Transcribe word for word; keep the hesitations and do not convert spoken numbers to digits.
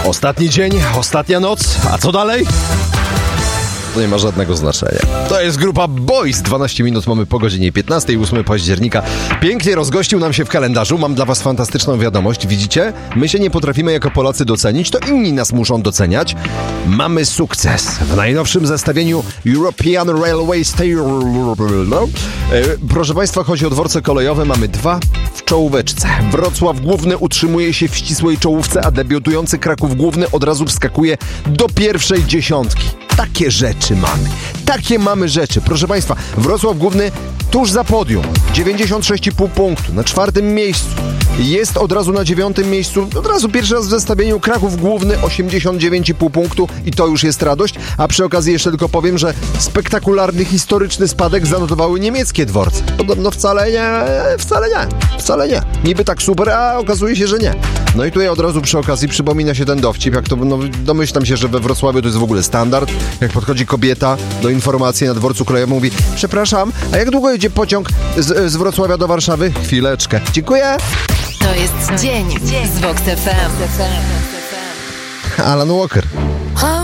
Ostatni dzień, ostatnia noc, a co dalej? To nie ma żadnego znaczenia. To jest grupa Boys. dwanaście minut mamy po godzinie piętnastej, ósmego października. Pięknie rozgościł nam się w kalendarzu. Mam dla was fantastyczną wiadomość. Widzicie? My się nie potrafimy jako Polacy docenić, to inni nas muszą doceniać. Mamy sukces. W najnowszym zestawieniu European Railway Station. No. E, proszę państwa, chodzi o dworce kolejowe. Mamy dwa w czołóweczce. Wrocław Główny utrzymuje się w ścisłej czołówce, a debiutujący Kraków Główny od razu wskakuje do pierwszej dziesiątki. Takie rzeczy mamy. Takie mamy rzeczy. Proszę państwa, Wrocław Główny tuż za podium. dziewięćdziesiąt sześć i pół punktu. Na czwartym miejscu. Jest od razu na dziewiątym miejscu. Od razu pierwszy raz w zestawieniu Kraków Główny osiemdziesiąt dziewięć i pół punktu i to już jest radość. A przy okazji jeszcze tylko powiem, że spektakularny, historyczny spadek zanotowały niemieckie dworce. Podobno wcale nie, wcale nie, wcale nie. Niby tak super, a okazuje się, że nie. No i tutaj od razu przy okazji przypomina się ten dowcip, jak to, no, domyślam się, że we Wrocławiu to jest w ogóle standard. Jak podchodzi kobieta do informacji na dworcu kolejowym, mówi: przepraszam, a jak długo jedzie pociąg z, z Wrocławia do Warszawy? Chwileczkę. Dziękuję. To jest dzień z Vox F M. Alan Walker.